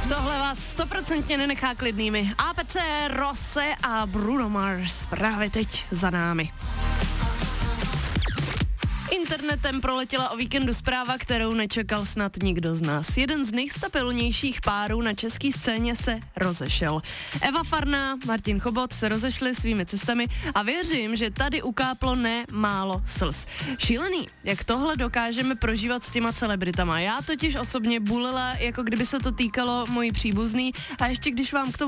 Tohle vás 100% nenechá klidnými. APC, Rose a Bruno Mars právě teď za námi. Internetem proletěla o víkendu zpráva, kterou nečekal snad nikdo z nás. Jeden z nejstabilnějších párů na české scéně se rozešel. Eva Farná, Martin Chobot se rozešli svými cestami a věřím, že tady ukáplo málo slz. Šílený, jak tohle dokážeme prožívat s těma celebritama. Já totiž osobně bulila, jako kdyby se to týkalo mojí příbuzný, a ještě když vám k tomu